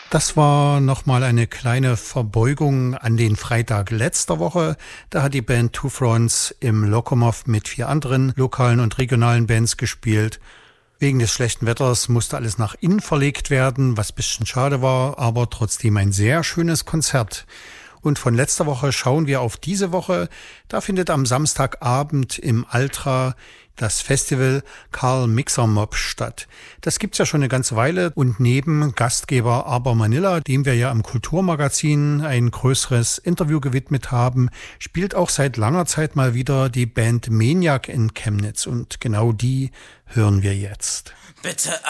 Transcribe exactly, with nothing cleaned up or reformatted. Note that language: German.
Das war nochmal eine kleine Verbeugung an den Freitag letzter Woche. Da hat die Band Two Fronts im Lokomov mit vier anderen lokalen und regionalen Bands gespielt. Wegen des schlechten Wetters musste alles nach innen verlegt werden, was ein bisschen schade war, aber trotzdem ein sehr schönes Konzert. Und von letzter Woche schauen wir auf diese Woche. Da findet am Samstagabend im Altra das Festival Karl Mixer Mob statt. Das gibt's ja schon eine ganze Weile und neben Gastgeber Aber Manila, dem wir ja im Kulturmagazin ein größeres Interview gewidmet haben, spielt auch seit langer Zeit mal wieder die Band Maniac in Chemnitz und genau die hören wir jetzt. Bitte